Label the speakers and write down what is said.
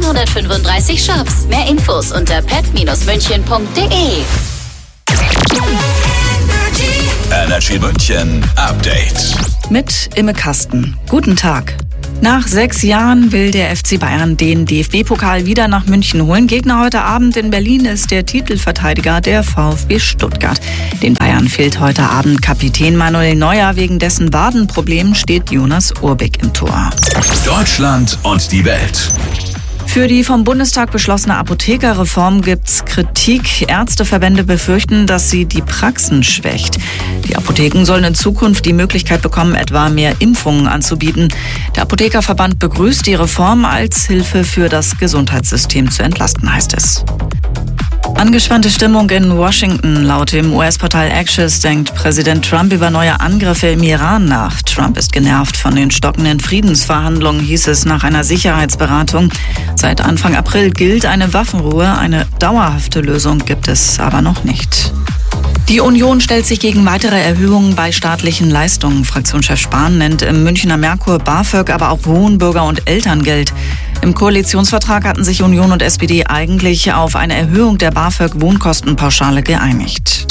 Speaker 1: 335 Shops. Mehr Infos unter pet-münchen.de.
Speaker 2: Energy München Update.
Speaker 3: Mit Imme Kasten. Guten Tag. Nach 6 Jahren will der FC Bayern den DFB-Pokal wieder nach München holen. Gegner heute Abend in Berlin ist der Titelverteidiger der VfB Stuttgart. Den Bayern fehlt heute Abend Kapitän Manuel Neuer. Wegen dessen Wadenproblemen steht Jonas Urbik im Tor.
Speaker 2: Deutschland und die Welt.
Speaker 3: Für die vom Bundestag beschlossene Apothekerreform gibt's Kritik. Ärzteverbände befürchten, dass sie die Praxen schwächt. Die Apotheken sollen in Zukunft die Möglichkeit bekommen, etwa mehr Impfungen anzubieten. Der Apothekerverband begrüßt die Reform als Hilfe für das Gesundheitssystem zu entlasten, heißt es. Angespannte Stimmung in Washington. Laut dem US-Portal Axios denkt Präsident Trump über neue Angriffe im Iran nach. Trump ist genervt von den stockenden Friedensverhandlungen, hieß es nach einer Sicherheitsberatung. Seit Anfang April gilt eine Waffenruhe. Eine dauerhafte Lösung gibt es aber noch nicht. Die Union stellt sich gegen weitere Erhöhungen bei staatlichen Leistungen. Fraktionschef Spahn nennt im Münchner Merkur BAföG, aber auch Wohnbürger- und Elterngeld. Im Koalitionsvertrag hatten sich Union und SPD eigentlich auf eine Erhöhung der BAföG-Wohnkostenpauschale geeinigt.